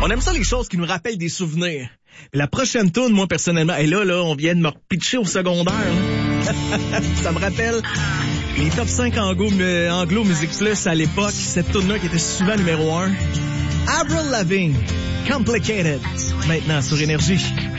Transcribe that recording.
On aime ça les choses qui nous rappellent des souvenirs. Et la prochaine tourne, moi personnellement, et là, on vient de me repitcher au secondaire. Ça me rappelle les top 5 Anglo Music Plus à l'époque. Cette tourne-là qui était souvent numéro 1. Avril Lavigne, Complicated. Maintenant sur Énergie.